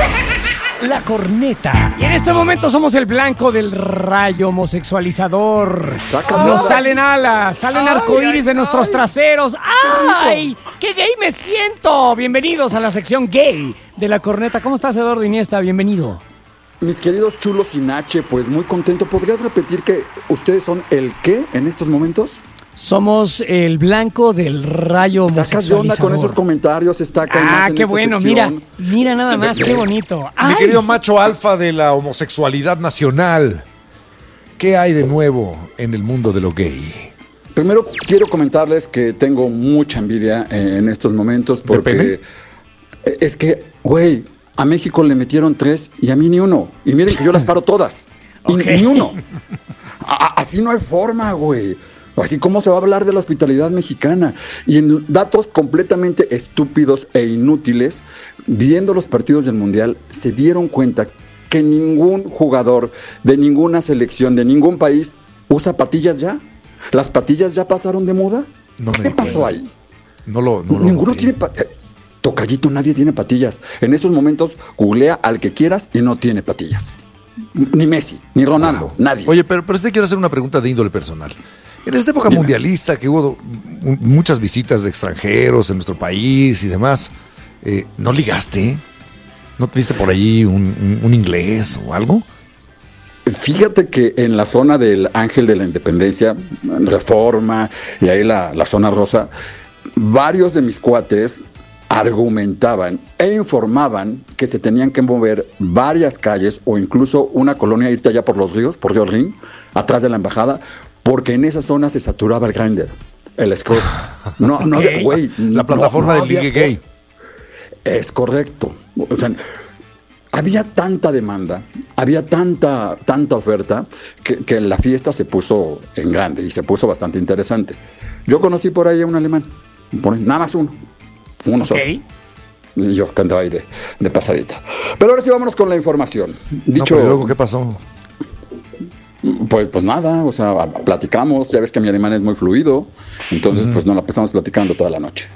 La corneta. Y en este momento somos el blanco del rayo homosexualizador. Nos salen alas, salen arcoíris de nuestros traseros. ¡Ay! ¡Qué gay me siento! Bienvenidos a la sección gay de la corneta. ¿Cómo estás, Eduardo Iniesta? Bienvenido. Mis queridos chulos sin H, pues muy contento. ¿Podrías repetir que ustedes son el qué en estos momentos? Somos el blanco del rayo homosexualizador. Sacas de onda con esos comentarios, está acá. Qué bueno, sección. Mira nada más, qué bonito. Mi querido macho alfa de la homosexualidad nacional, ¿qué hay de nuevo en el mundo de lo gay? Primero quiero comentarles que tengo mucha envidia en estos momentos porque es que, güey, a México le metieron 3 y a mí ni uno. Y miren que yo las paro todas. Okay. Ni uno. Así no hay forma, güey. Así como se va a hablar de la hospitalidad mexicana. Y en datos completamente estúpidos e inútiles, viendo los partidos del Mundial, se dieron cuenta que ningún jugador de ninguna selección, de ningún país, usa patillas ya. ¿Las patillas ya pasaron de moda? ¿Qué pasó ahí? Ninguno tiene patillas. Tocallito, nadie tiene patillas. En estos momentos, googlea al que quieras y no tiene patillas. Ni Messi, ni Ronaldo, nadie. Oye, pero quiero hacer una pregunta de índole personal. En esta época mundialista que hubo muchas visitas de extranjeros en nuestro país y demás, ¿no ligaste? ¿No te diste por allí un inglés o algo? Fíjate que en la zona del Ángel de la Independencia, Reforma y ahí la zona rosa, varios de mis cuates argumentaban e informaban que se tenían que mover varias calles o incluso una colonia, irte allá por los ríos, por Río Rin, atrás de la embajada, porque en esa zona se saturaba el Grindr, el Scrub. No había, güey. La plataforma del ligue gay. Es correcto. O sea, había tanta demanda, había tanta oferta, que la fiesta se puso en grande y se puso bastante interesante. Yo conocí por ahí a un alemán, nada más uno solo. Y yo que andaba ahí de pasadita. Pero ahora sí vámonos con la información. Dicho, pero luego, ¿qué pasó? Pues nada, o sea, platicamos, ya ves que mi alemán es muy fluido, entonces pues nos la pasamos platicando toda la noche.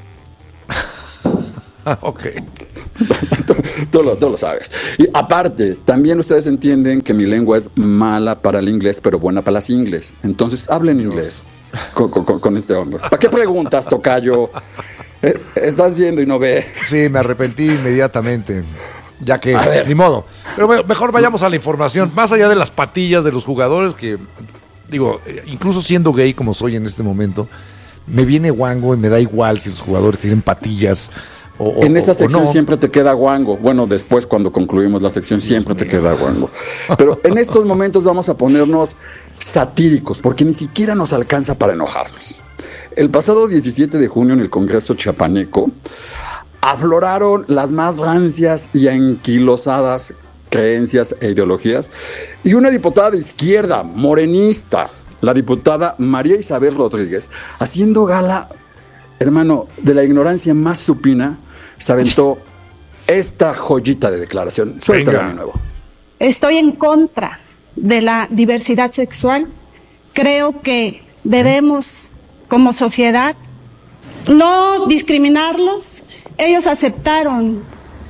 Ok. Tú lo sabes. Y aparte, también ustedes entienden que mi lengua es mala para el inglés, pero buena para las ingles. Entonces hablen inglés con este hombre. ¿Para qué preguntas, tocayo? Estás viendo y no ves. Sí, me arrepentí inmediatamente. Ya que, ni modo. Pero mejor vayamos a la información. Más allá de las patillas de los jugadores, que, digo, incluso siendo gay como soy en este momento, me viene guango y me da igual si los jugadores tienen patillas en esta sección no. Siempre te queda guango. Bueno, después cuando concluimos la sección siempre te queda guango. Pero en estos momentos vamos a ponernos satíricos, porque ni siquiera nos alcanza para enojarnos. El pasado 17 de junio en el Congreso Chiapaneco afloraron las más rancias y anquilosadas creencias e ideologías, y una diputada de izquierda, morenista, la diputada María Isabel Rodríguez, haciendo gala, hermano, de la ignorancia más supina, se aventó esta joyita de declaración. Suéltala de nuevo. Estoy en contra de la diversidad sexual. Creo que debemos, como sociedad, no discriminarlos. Ellos aceptaron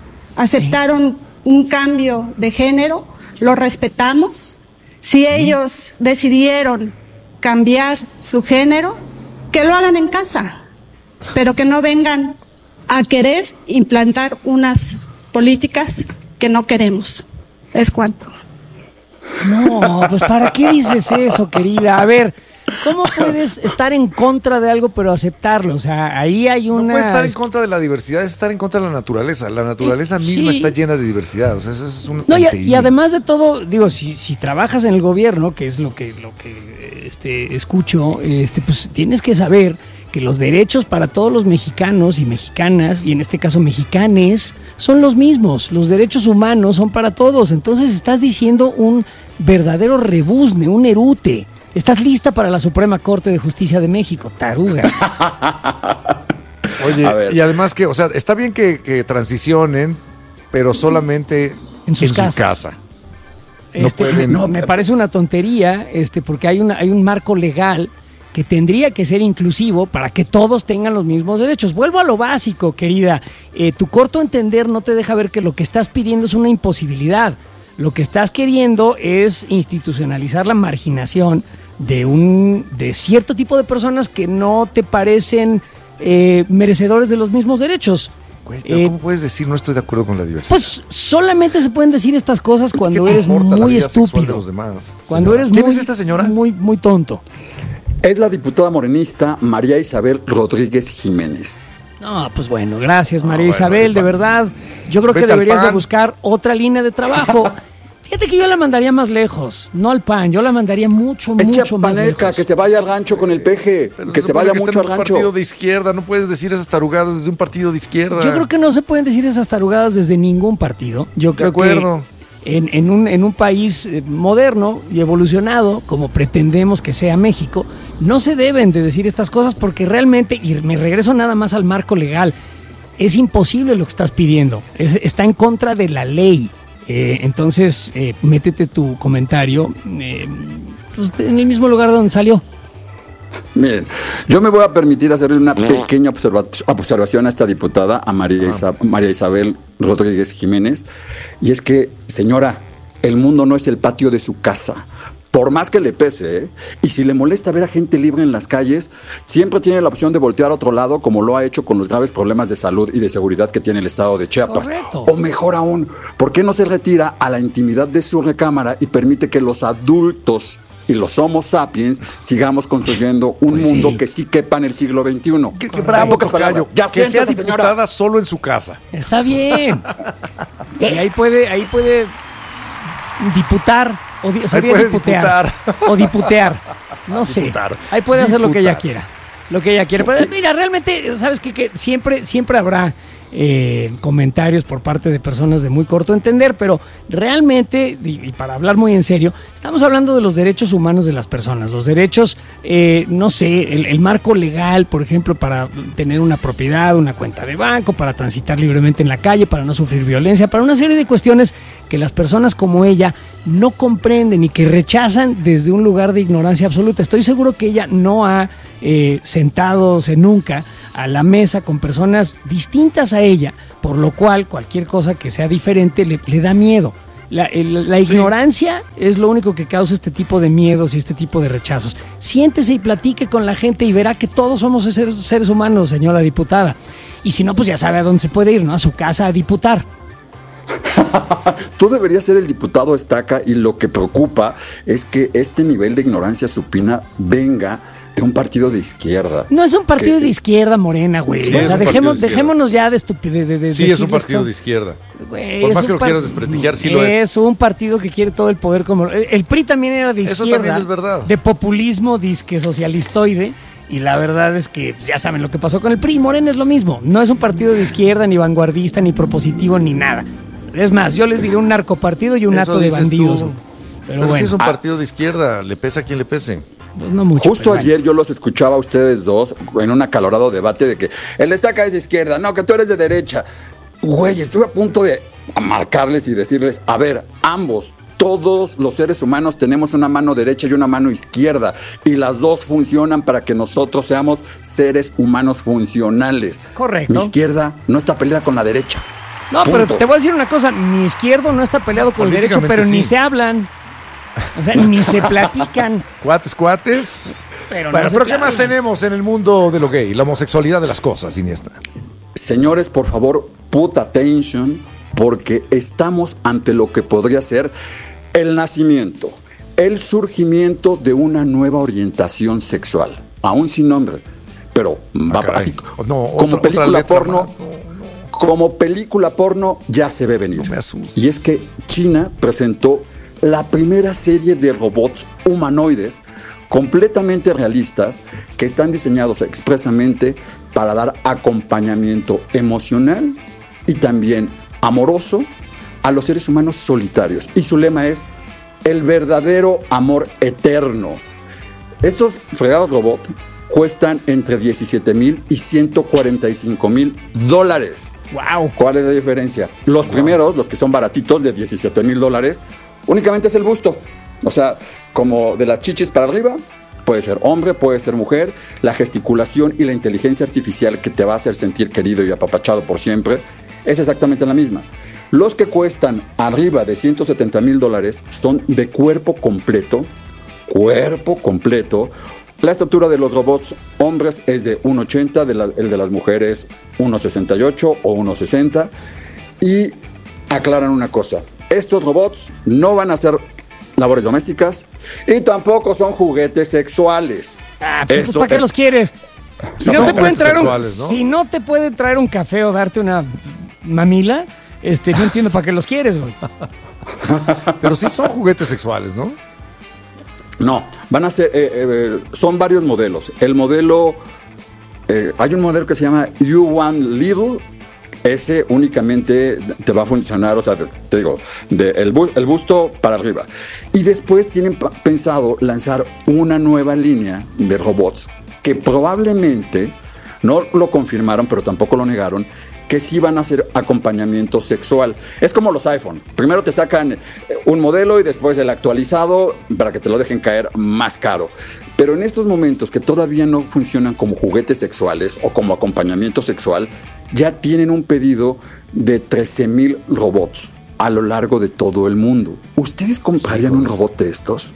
un cambio de género, lo respetamos. Si ellos decidieron cambiar su género, que lo hagan en casa, pero que no vengan a querer implantar unas políticas que no queremos. Es cuanto. No, pues ¿para qué dices eso, querida? A ver, ¿cómo puedes estar en contra de algo pero aceptarlo? O sea, ahí hay una... No puedes estar en contra de la diversidad, es estar en contra de la naturaleza. La naturaleza misma está llena de diversidad. O sea, eso es un... No, y además de todo, digo, si trabajas en el gobierno, que es lo que escucho, pues tienes que saber que los derechos para todos los mexicanos y mexicanas, y en este caso mexicanes, son los mismos. Los derechos humanos son para todos. Entonces estás diciendo un verdadero rebuzne, un erute. ¿Estás lista para la Suprema Corte de Justicia de México, taruga? Oye, y además que, o sea, está bien que transicionen, pero solamente en su casa. Me parece una tontería, porque hay un marco legal que tendría que ser inclusivo para que todos tengan los mismos derechos. Vuelvo a lo básico, querida. Tu corto entender no te deja ver que lo que estás pidiendo es una imposibilidad. Lo que estás queriendo es institucionalizar la marginación de cierto tipo de personas que no te parecen merecedores de los mismos derechos. Güey, ¿cómo puedes decir no estoy de acuerdo con la diversidad? Pues solamente se pueden decir estas cosas cuando eres muy estúpido. Cuando eres ¿Quién es esta señora? Muy tonto. Es la diputada morenista María Isabel Rodríguez Jiménez. No, pues bueno, gracias María Isabel, de verdad. Yo creo que deberías de buscar otra línea de trabajo. Fíjate que yo la mandaría más lejos, no al PAN, yo la mandaría mucho más lejos. Que se vaya al rancho con el Peje, que se vaya mucho al rancho. Un partido de izquierda, no puedes decir esas tarugadas desde un partido de izquierda. Yo creo que no se pueden decir esas tarugadas desde ningún partido. Yo creo que en un país moderno y evolucionado, como pretendemos que sea México, no se deben de decir estas cosas porque realmente, y me regreso nada más al marco legal, es imposible lo que estás pidiendo, está en contra de la ley. Entonces, métete tu comentario pues, en el mismo lugar donde salió. Miren, yo me voy a permitir hacerle una pequeña observación a esta diputada, a María Isabel Rodríguez Jiménez, y es que, señora, el mundo no es el patio de su casa. Por más que le pese, y si le molesta ver a gente libre en las calles, siempre tiene la opción de voltear a otro lado, como lo ha hecho con los graves problemas de salud y de seguridad que tiene el estado de Chiapas. Correcto. O mejor aún, ¿por qué no se retira a la intimidad de su recámara y permite que los adultos y los homo sapiens sigamos construyendo un mundo que sí quepa en el siglo XXI? ¡Qué bravo, tocayo! Ya que sea diputada señora solo en su casa. Está bien. Y ahí puede diputar. Sería diputear. O diputear. No sé. Diputar. Ahí puede hacer lo que ella quiera. Pero mira, realmente, ¿sabes qué? Que siempre habrá comentarios por parte de personas de muy corto entender, pero realmente, y para hablar muy en serio, estamos hablando de los derechos humanos de las personas, los derechos, no sé, el marco legal, por ejemplo, para tener una propiedad, una cuenta de banco, para transitar libremente en la calle, para no sufrir violencia, para una serie de cuestiones que las personas como ella no comprenden y que rechazan desde un lugar de ignorancia absoluta. Estoy seguro que ella no ha sentándose nunca a la mesa con personas distintas a ella, por lo cual cualquier cosa que sea diferente le da miedo. La ignorancia es lo único que causa este tipo de miedos y este tipo de rechazos. Siéntese y platique con la gente y verá que todos somos seres humanos, señora diputada. Y si no, pues ya sabe a dónde se puede ir, ¿no? A su casa a diputar. Tú deberías ser el diputado estaca, y lo que preocupa es que este nivel de ignorancia supina venga de un partido de izquierda. No es un partido de izquierda, Morena, güey. Sí, o sea, dejémonos ya de estupidez. Sí, es un partido de izquierda. Güey, por más que lo quieras desprestigiar, sí lo es. Es un partido que quiere todo el poder como... El PRI también era de izquierda. Eso también es verdad. De populismo, disque socialistoide. Y la verdad es que ya saben lo que pasó con el PRI. Morena es lo mismo. No es un partido de izquierda, ni vanguardista, ni propositivo, ni nada. Es más, yo les diré un narcopartido y un acto de bandidos. Pero bueno. Sí es un partido de izquierda, le pese a quien le pese. Pues no mucho, justo ayer yo los escuchaba a ustedes dos en un acalorado debate de que el estaca es de izquierda, no, que tú eres de derecha. Güey, estuve a punto de marcarles y decirles, a ver, ambos, todos los seres humanos tenemos una mano derecha y una mano izquierda, y las dos funcionan para que nosotros seamos seres humanos funcionales. Correcto. Mi izquierda no está peleada con la derecha. No, punto. Pero te voy a decir una cosa, mi izquierdo no está peleado con el derecho, pero ni se hablan. O sea, ni se platican. Cuates. Pero ¿qué más tenemos en el mundo de lo gay? La homosexualidad de las cosas, Iniesta. Señores, por favor, put attention, porque estamos ante lo que podría ser el nacimiento, el surgimiento de una nueva orientación sexual, aún sin nombre, pero así, como película porno. Como película porno ya se ve venir. No me asustes. Y es que China presentó la primera serie de robots humanoides completamente realistas que están diseñados expresamente para dar acompañamiento emocional y también amoroso a los seres humanos solitarios. Y su lema es el verdadero amor eterno. Estos fregados robots cuestan entre $17,000 y $145,000. Wow. ¿Cuál es la diferencia? Los primeros, los que son baratitos, de $17,000, únicamente es el busto. O sea, como de las chichis para arriba, puede ser hombre, puede ser mujer, la gesticulación y la inteligencia artificial que te va a hacer sentir querido y apapachado por siempre es exactamente la misma. Los que cuestan arriba de $170,000 son de cuerpo completo. La estatura de los robots hombres es de 1,80, el de las mujeres 1,68 o 1,60. Y aclaran una cosa, estos robots no van a hacer labores domésticas y tampoco son juguetes sexuales. Pues ¿para qué los quieres? Si no te puede traer un café o darte una mamila, no entiendo para qué los quieres, güey. Pero sí son juguetes sexuales, ¿no? No, van a ser, son varios modelos. El modelo, hay un modelo que se llama U1 Little. Ese únicamente te va a funcionar, o sea, te digo, el busto para arriba. Y después tienen pensado lanzar una nueva línea de robots que probablemente, no lo confirmaron, pero tampoco lo negaron, que sí van a hacer acompañamiento sexual. Es como los iPhone. Primero te sacan un modelo y después el actualizado para que te lo dejen caer más caro. Pero en estos momentos que todavía no funcionan como juguetes sexuales o como acompañamiento sexual, ya tienen un pedido de 13,000 robots a lo largo de todo el mundo. ¿Ustedes comprarían un robot de estos?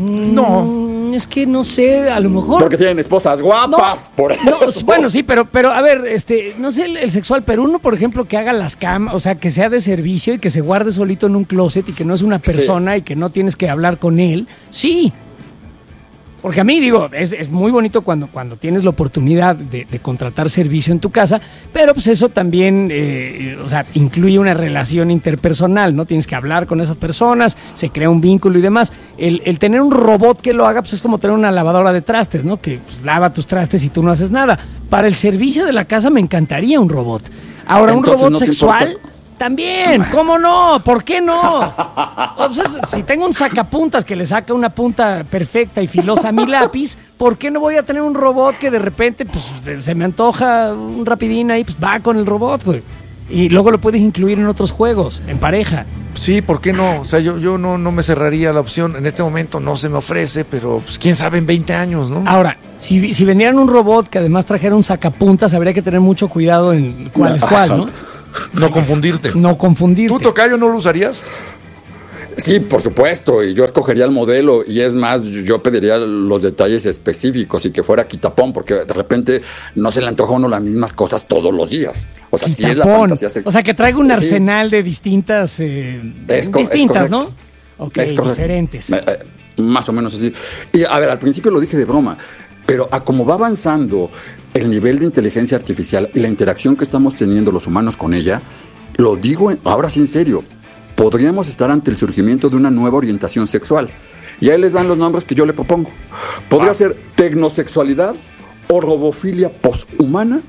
No, es que no sé, a lo mejor. Porque tienen esposas guapas. No, por eso. No, bueno, sí, pero a ver, no sé el sexual, pero uno, por ejemplo, que haga las camas, o sea, que sea de servicio y que se guarde solito en un closet y que no es una persona y que no tienes que hablar con él, sí. Porque a mí, digo, es muy bonito cuando tienes la oportunidad de contratar servicio en tu casa, pero pues eso también, o sea, incluye una relación interpersonal, ¿no? Tienes que hablar con esas personas, se crea un vínculo y demás. El tener un robot que lo haga, pues es como tener una lavadora de trastes, ¿no? Que pues, lava tus trastes y tú no haces nada. Para el servicio de la casa me encantaría un robot. Ahora, entonces, un robot ¿no sexual? También, ¿cómo no? ¿Por qué no? O sea, si tengo un sacapuntas que le saca una punta perfecta y filosa a mi lápiz, ¿por qué no voy a tener un robot que de repente pues se me antoja un rapidín ahí, pues va con el robot, güey? Y luego lo puedes incluir en otros juegos, en pareja. Sí, ¿por qué no? O sea, yo no me cerraría la opción. En este momento no se me ofrece, pero pues quién sabe en 20 años, ¿no? Ahora, si vendieran un robot que además trajera un sacapuntas, habría que tener mucho cuidado en cuál es cuál, ¿no? No confundirte. ¿Tú, tocayo, no lo usarías? Sí, por supuesto, y yo escogería el modelo, y es más, yo pediría los detalles específicos y que fuera quitapón, porque de repente no se le antoja a uno las mismas cosas todos los días. O sea, sí es la fantasía. O sea, que traiga un arsenal de distintas, distintas, ¿no? Ok, diferentes. Más o menos así. Y a ver, al principio lo dije de broma, pero a como va avanzando el nivel de inteligencia artificial y la interacción que estamos teniendo los humanos con ella, lo digo ahora sí en serio, podríamos estar ante el surgimiento de una nueva orientación sexual. Y ahí les van los nombres que yo le propongo. Podría ser tecnosexualidad o robofilia poshumana,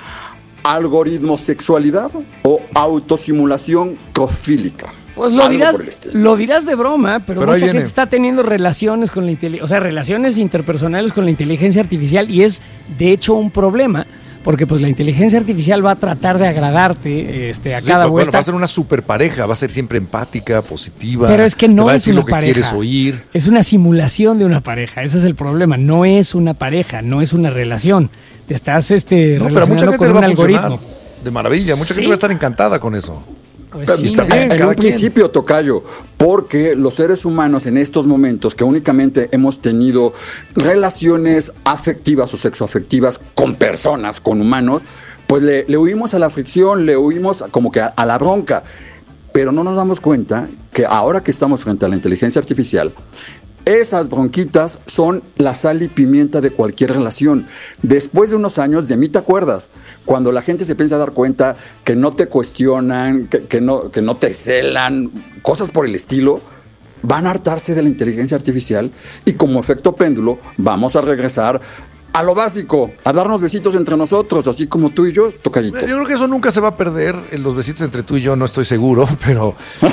algoritmosexualidad o autosimulación crofílica. Pues lo dirás de broma, pero mucha gente está teniendo relaciones con la o sea, relaciones interpersonales con la inteligencia artificial, y es de hecho un problema, porque pues la inteligencia artificial va a tratar de agradarte a cada vuelta. Bueno, va a ser una super pareja, va a ser siempre empática, positiva. Pero es que no es una pareja. Quieres oír. Es una simulación de una pareja, ese es el problema. No es una pareja, no es una relación. Te estás relacionando con un algoritmo. De maravilla, mucha gente va a estar encantada con eso. Pues sí, en un principio, tocayo, porque los seres humanos en estos momentos que únicamente hemos tenido relaciones afectivas o sexoafectivas con personas, con humanos, pues le huimos a la fricción, le huimos como que a la bronca, pero no nos damos cuenta que ahora que estamos frente a la inteligencia artificial, esas bronquitas son la sal y pimienta de cualquier relación. Después de unos años, de mí te acuerdas, cuando la gente se empieza a dar cuenta que no te cuestionan, que no te celan, cosas por el estilo, van a hartarse de la inteligencia artificial y como efecto péndulo vamos a regresar a lo básico, a darnos besitos entre nosotros, así como tú y yo, tocayito. Yo creo que eso nunca se va a perder, los besitos entre tú y yo, no estoy seguro, pero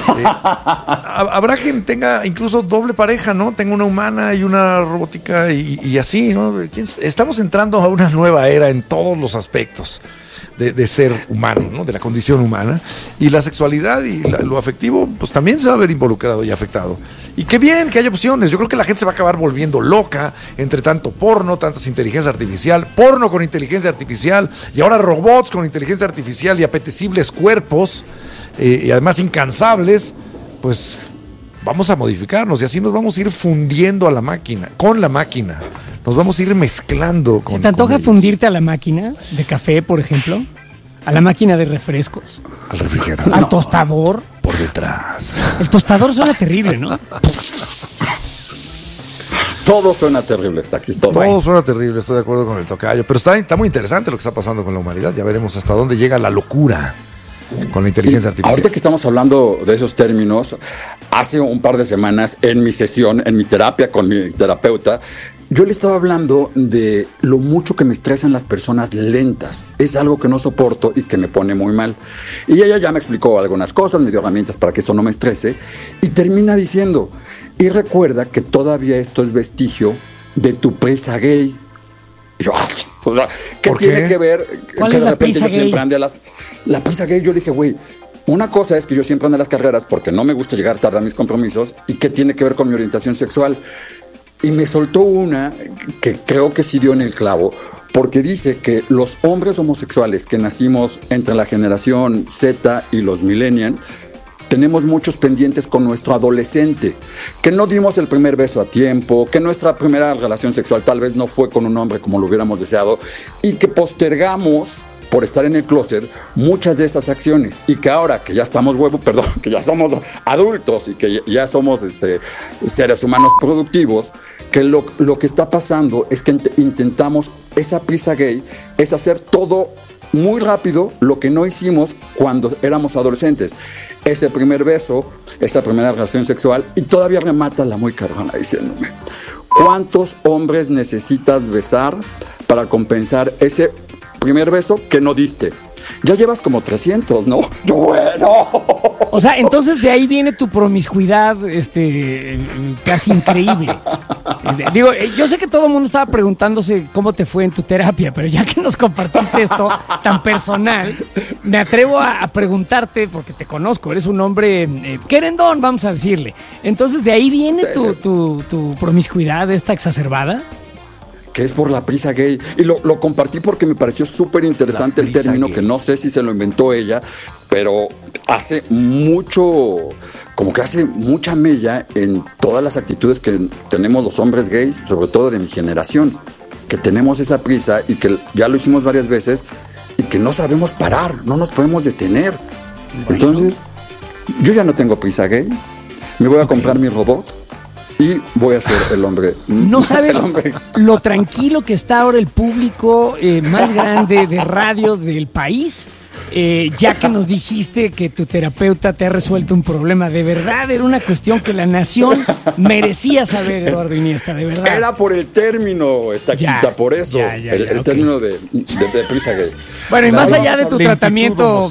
habrá quien tenga incluso doble pareja, ¿no? Tenga una humana y una robótica y así, ¿no? Estamos entrando a una nueva era en todos los aspectos. de ser humano, ¿no? De la condición humana. Y la sexualidad y lo afectivo, pues también se va a ver involucrado y afectado. Y qué bien que haya opciones. Yo creo que la gente se va a acabar volviendo loca entre tanto porno, tantas inteligencia artificial, porno con inteligencia artificial y ahora robots con inteligencia artificial y apetecibles cuerpos y además incansables. Pues vamos a modificarnos y así nos vamos a ir fundiendo a la máquina, con la máquina. Nos vamos a ir mezclando con. ¿Se te antoja fundirte a la máquina de café, por ejemplo? ¿A la máquina de refrescos? Al refrigerador. ¿Al tostador? Por detrás. El tostador suena terrible, ¿no? Todo suena terrible, está aquí. Todo suena terrible, estoy de acuerdo con el tocayo. Pero está muy interesante lo que está pasando con la humanidad. Ya veremos hasta dónde llega la locura con la inteligencia artificial. Ahorita que estamos hablando de esos términos, hace un par de semanas en mi sesión, en mi terapia con mi terapeuta, yo le estaba hablando de lo mucho que me estresan las personas lentas. Es algo que no soporto y que me pone muy mal. Y ella ya me explicó algunas cosas, me dio herramientas para que esto no me estrese. Y termina diciendo, y recuerda que todavía esto es vestigio de tu prisa gay. Y yo, ¿qué tiene que ver? ¿Cuál que es de la repente prisa yo siempre gay? ande a la prisa gay. Yo le dije, güey, una cosa es que yo siempre ando a las carreras porque no me gusta llegar tarde a mis compromisos. ¿Y qué tiene que ver con mi orientación sexual? Y me soltó una que creo que sí dio en el clavo, porque dice que los hombres homosexuales que nacimos entre la generación Z y los millennials, tenemos muchos pendientes con nuestro adolescente, que no dimos el primer beso a tiempo, que nuestra primera relación sexual tal vez no fue con un hombre como lo hubiéramos deseado, y que postergamos por estar en el closet muchas de esas acciones, y que ahora que ya estamos que ya somos adultos y que ya somos seres humanos productivos, que lo que está pasando es que intentamos, esa prisa gay es hacer todo muy rápido, lo que no hicimos cuando éramos adolescentes. Ese primer beso, esa primera relación sexual, y todavía remata la muy cabrona diciéndome, ¿cuántos hombres necesitas besar para compensar ese primer beso que no diste? Ya llevas como 300, ¿no? Bueno. O sea, entonces de ahí viene tu promiscuidad casi increíble. Digo, yo sé que todo el mundo estaba preguntándose cómo te fue en tu terapia, pero ya que nos compartiste esto tan personal, me atrevo a preguntarte, porque te conozco, eres un hombre querendón, vamos a decirle. Entonces, ¿de ahí viene tu promiscuidad esta exacerbada? Que es por la prisa gay. Y lo compartí porque me pareció súper interesante el término, gay, que no sé si se lo inventó ella, pero hace mucha mella en todas las actitudes que tenemos los hombres gays, sobre todo de mi generación, que tenemos esa prisa y que ya lo hicimos varias veces y que no sabemos parar, no nos podemos detener. Bueno. Entonces, yo ya no tengo prisa gay, me voy a comprar mi robot y voy a ser el hombre. No sabes lo tranquilo que está ahora el público más grande de radio del país, ya que nos dijiste que tu terapeuta te ha resuelto un problema. De verdad, era una cuestión que la nación merecía saber, Eduardo Iniesta, de verdad. Era por el término, Estaquita, por eso, el término de prisa gay. Bueno, y más allá de tu tratamiento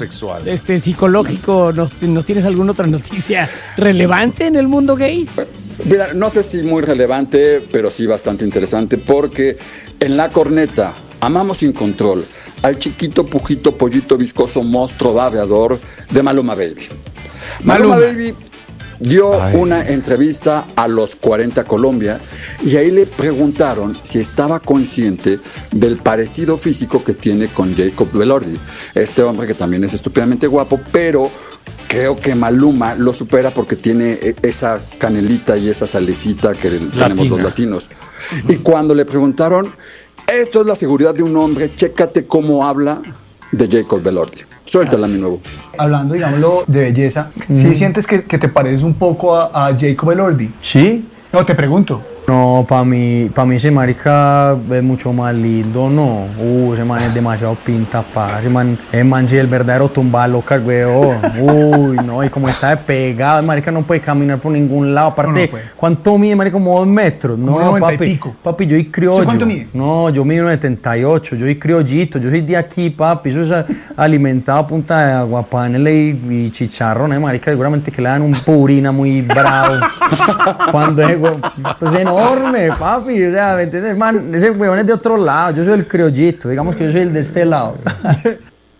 psicológico, ¿nos tienes alguna otra noticia relevante en el mundo gay? Mira, no sé si muy relevante, pero sí bastante interesante, porque en La Corneta, amamos sin control al chiquito, pujito, pollito, viscoso, monstruo, babeador de Maluma Baby. Maluma Baby dio una entrevista a los 40 Colombia y ahí le preguntaron si estaba consciente del parecido físico que tiene con Jacob Elordi, este hombre que también es estúpidamente guapo, pero creo que Maluma lo supera porque tiene esa canelita y esa salecita que tenemos los latinos. Y cuando le preguntaron, esto es la seguridad de un hombre, chécate cómo habla de Jacob Elordi. Suéltala, mi nuevo. Hablando, digámoslo, de belleza, ¿sí sientes que te pareces un poco a Jacob Elordi? Sí. No, te pregunto. No, para mí ese marica es mucho más lindo, no. Ese man es demasiado pinta, pa. Ese man sí, el verdadero tumba loca, weón. Uy, no, y como está de pegado, el marica no puede caminar por ningún lado. Aparte, no ¿cuánto mide, marica? Como 2 metros. No, papi, papi, yo soy criollo. ¿Cuánto mide? No, yo mido 1,78, yo soy criollito, yo soy de aquí, papi. Eso es alimentado a punta de aguapanela y chicharrón, marica. Seguramente que le dan un purina muy bravo. Cuando es, entonces, enorme, papi, o sea, ¿me entiendes? Man, ese huevón es de otro lado, yo soy el criollito, digamos que yo soy el de este lado.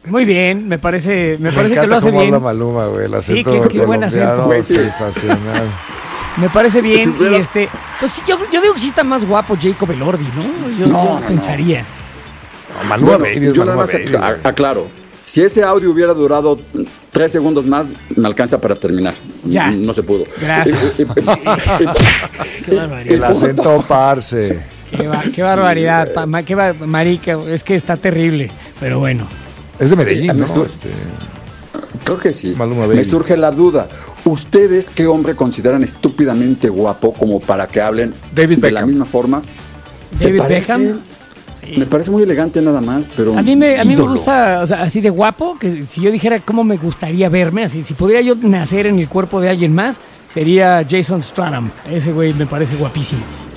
Muy bien, me parece Me que encanta lo hace cómo bien. habla Maluma, güey. El Sí, acento qué buen acento. colombiano, sensacional. Me parece bien. Si hubiera- Y pues sí, yo digo que sí está más guapo Jacob Elordi, ¿no? Yo No, no, pensaría. No, Maluma Bueno, Baby es yo nada Maluma más Baby, güey. aclaro. Si ese audio hubiera durado 3 segundos más, me alcanza para terminar. Ya. No se pudo. Gracias. Qué barbaridad. El acento parce. Qué barbaridad. Marica, es que está terrible. Pero bueno. Es de Medellín, me ¿no? su- Creo que sí. Maluma Baby. Me surge la duda. ¿Ustedes qué hombre consideran estúpidamente guapo como para que hablen David de la Beckham. misma forma? ¿Te David parece? Beckham. Me parece muy elegante nada más, pero A mí me ídolo. gusta, o sea, así de guapo, que si yo dijera cómo me gustaría verme, así, si pudiera yo nacer en el cuerpo de alguien más, sería Jason Statham. Ese güey me parece guapísimo.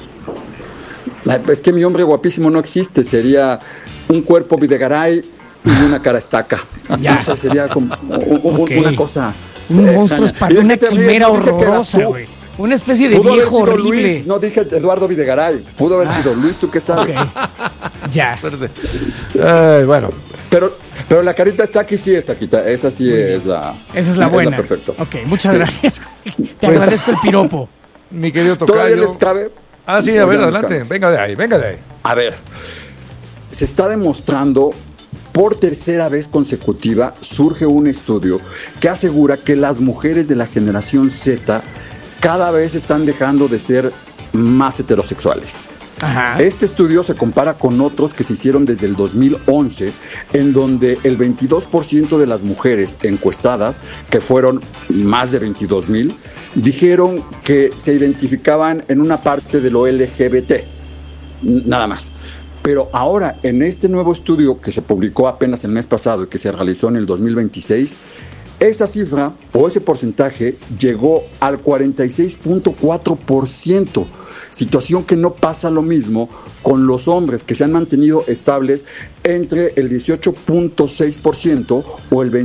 Es que mi hombre guapísimo no existe. Sería un cuerpo Videgaray y una cara estaca. Ya. O sea, sería como Ok. una cosa. Un monstruo extraña. espantoso, ¿Y de una qué te ríes? quimera No dije que eras horrorosa, tú. güey. Una especie de Pudo haber viejo sido horrible. Luis, no dije Eduardo Videgaray. Pudo haber sido Luis, ¿tú qué sabes? Ok. Ya. Suerte. Bueno, Pero la carita está aquí, sí está aquí. Esa sí es la. Esa es la buena. perfecto. Ok, muchas Sí. gracias. Te agradezco el piropo. mi querido ¿Todavía tocayo. les cabe? Ah, sí, a ver, Todavía les adelante. cabe. Venga de ahí, venga de ahí. A ver, se está demostrando por tercera vez consecutiva, surge un estudio que asegura que las mujeres de la generación Z cada vez están dejando de ser más heterosexuales. Ajá. Este estudio se compara con otros que se hicieron desde el 2011, en donde el 22% de las mujeres encuestadas, que fueron más de 22,000, dijeron que se identificaban en una parte de lo LGBT, nada más. Pero ahora, en este nuevo estudio que se publicó apenas el mes pasado y que se realizó en el 2026, esa cifra o ese porcentaje llegó al 46.4%. Situación que no pasa lo mismo con los hombres, que se han mantenido estables entre el 18.6% o el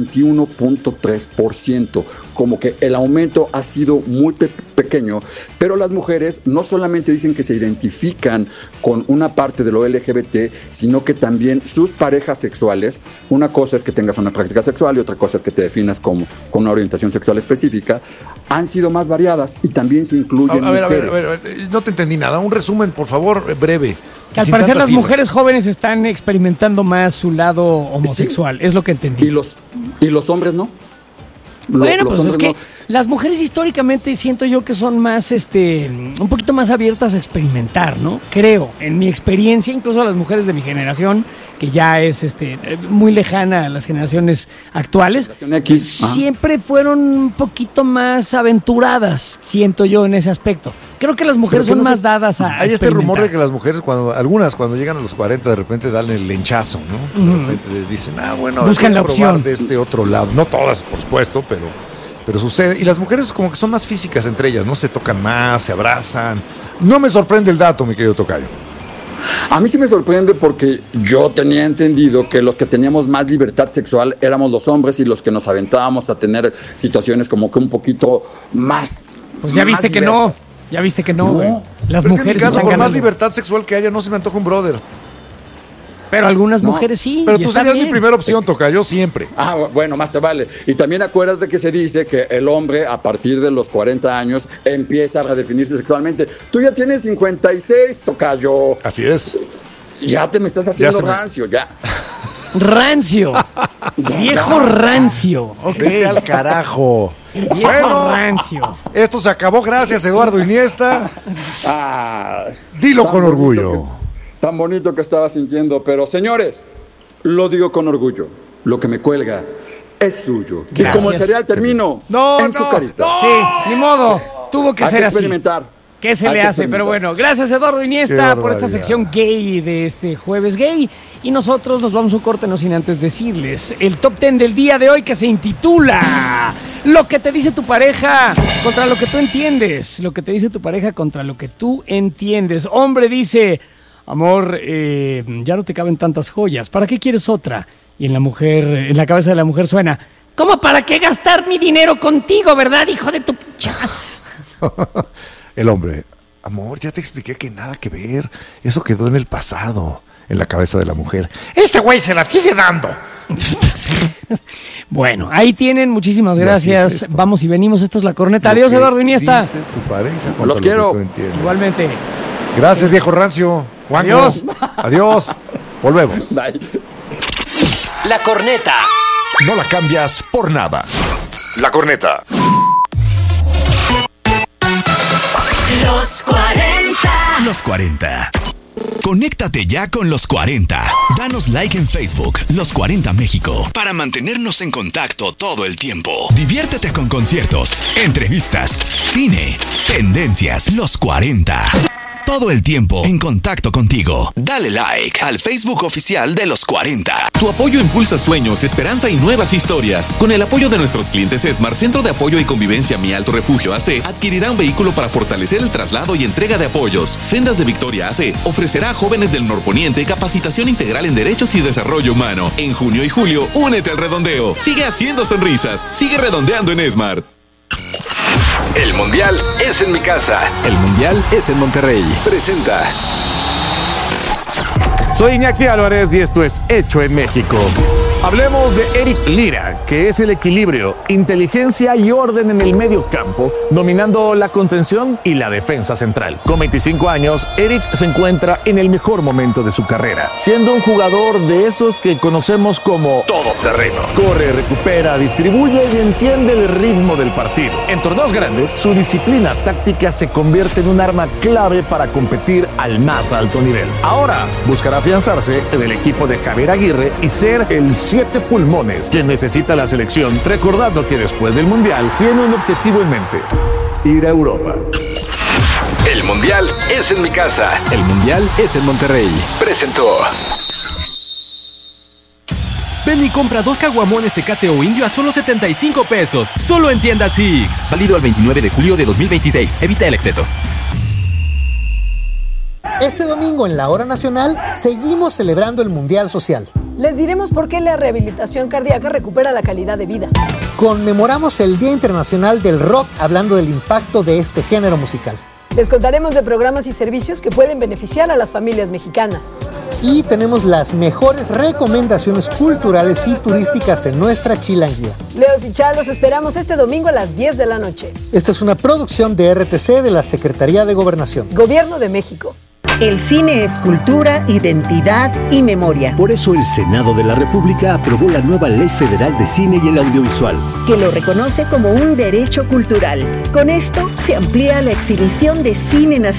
21.3%. Como que el aumento ha sido muy pequeño, pero las mujeres no solamente dicen que se identifican con una parte de lo LGBT, sino que también sus parejas sexuales, una cosa es que tengas una práctica sexual y otra cosa es que te definas como con una orientación sexual específica, han sido más variadas y también se incluyen A ver, mujeres. no te entendí nada. Un resumen, por favor, breve. Que al Sin parecer tanta las cifra. mujeres jóvenes están experimentando más su lado homosexual, es lo que entendí. ¿Y los hombres no? Bueno, Los pues es hombres que las mujeres históricamente siento yo que son más, un poquito más abiertas a experimentar, ¿no? Creo, en mi experiencia, incluso las mujeres de mi generación, que ya es muy lejana a las generaciones actuales, Generación X, ajá. siempre fueron un poquito más aventuradas, siento yo en ese aspecto. Creo que las mujeres Pero que son no más se- dadas a Hay este rumor de experimentar. que las mujeres, algunas cuando llegan a los 40, de repente dan el lenchazo, ¿no? De repente dicen, bueno, Buscan voy a la probar opción. de este otro lado. No todas, por supuesto, pero sucede. Y las mujeres como que son más físicas entre ellas, ¿no? Se tocan más, se abrazan. No me sorprende el dato, mi querido tocayo. A mí sí me sorprende porque yo tenía entendido que los que teníamos más libertad sexual éramos los hombres y los que nos aventábamos a tener situaciones como que un poquito más. Pues ya viste más que no, diversas. ya viste que no, No. güey. Las Pero es que en mi mujeres caso, están por más ganando. libertad sexual que haya, no se me antoja un brother. Pero algunas No. mujeres sí. Pero y tú está serías mi bien. primera opción, tocayo, siempre. Ah, bueno, más te vale. Y también acuérdate que se dice que el hombre a partir de los 40 años empieza a redefinirse sexualmente. Tú ya tienes 56, tocayo. Así es. Ya te me estás haciendo se me- rancio, ya. Rancio. Viejo rancio. Ok. Vete al carajo. Viejo Bueno, rancio. esto se acabó. Gracias, Eduardo Iniesta. Ah, Dilo tan con bonito orgullo. tan bonito que estaba sintiendo, pero señores, lo digo con orgullo. Lo que me cuelga es suyo. Y Gracias. como el cereal termino en su carita. Sí, ni modo. Tuvo que Hay ser que así. experimentar. ¿Qué se Hay le que hace? Pero experimentar. bueno, gracias Eduardo Qué Iniesta por esta barbaridad. sección gay de este jueves gay. Y nosotros nos vamos a un corte, no sin antes decirles el top 10 del día de hoy que se intitula Lo que te dice tu pareja contra lo que tú entiendes. Lo que te dice tu pareja contra lo que tú entiendes. Hombre dice, amor, ya no te caben tantas joyas. ¿Para qué quieres otra? Y en la cabeza de la mujer suena, ¿cómo para qué gastar mi dinero contigo, verdad, hijo de tu picha? El hombre, amor, ya te expliqué que nada que ver. Eso quedó en el pasado, en la cabeza de la mujer. Este güey se la sigue dando. Bueno, ahí tienen, muchísimas gracias. Vamos y venimos, esto es La Corneta. Adiós, Eduardo Iniesta. Tu pareja, los quiero. Igualmente. Gracias, viejo rancio. Juanjo. Adiós. Adiós. Volvemos. Bye. La Corneta. No la cambias por nada. La Corneta. Los 40. Los 40. Conéctate ya con Los 40. Danos like en Facebook, Los 40 México, para mantenernos en contacto todo el tiempo. Diviértete con conciertos, entrevistas, cine, tendencias. Los 40. Todo el tiempo en contacto contigo. Dale like al Facebook oficial de Los 40. Tu apoyo impulsa sueños, esperanza y nuevas historias. Con el apoyo de nuestros clientes Esmar, Centro de Apoyo y Convivencia Mi Alto Refugio AC, adquirirá un vehículo para fortalecer el traslado y entrega de apoyos. Sendas de Victoria AC ofrecerá a jóvenes del norponiente capacitación integral en derechos y desarrollo humano. En junio y julio, únete al redondeo. Sigue haciendo sonrisas. Sigue redondeando en Esmar. El Mundial es en mi casa. El Mundial es en Monterrey. Presenta. Soy Iñaki Álvarez y esto es Hecho en México. Hablemos de Eric Lira, que es el equilibrio, inteligencia y orden en el medio campo, dominando la contención y la defensa central. Con 25 años, Eric se encuentra en el mejor momento de su carrera, siendo un jugador de esos que conocemos como todoterreno. Corre, recupera, distribuye y entiende el ritmo del partido. En torneos grandes, su disciplina táctica se convierte en un arma clave para competir al más alto nivel. Ahora buscará afianzarse en el equipo de Javier Aguirre y ser el 7 pulmones que necesita la selección, recordando que después del Mundial tiene un objetivo en mente: ir a Europa. El Mundial es en mi casa. El Mundial es en Monterrey. Presentó. Ven y compra 2 caguamones Tecate o Indio a solo 75 pesos. Solo en tienda Six. Válido al 29 de julio de 2026. Evita el exceso. Este domingo en la Hora Nacional seguimos celebrando el Mundial Social. Les diremos por qué la rehabilitación cardíaca recupera la calidad de vida. Conmemoramos el Día Internacional del Rock hablando del impacto de este género musical. Les contaremos de programas y servicios que pueden beneficiar a las familias mexicanas. Y tenemos las mejores recomendaciones culturales y turísticas en nuestra chilanguía. Leos y Chá, los esperamos este domingo a las 10 de la noche. Esta es una producción de RTC de la Secretaría de Gobernación. Gobierno de México. El cine es cultura, identidad y memoria. Por eso el Senado de la República aprobó la nueva Ley Federal de Cine y el Audiovisual, que lo reconoce como un derecho cultural. Con esto se amplía la exhibición de cine nacional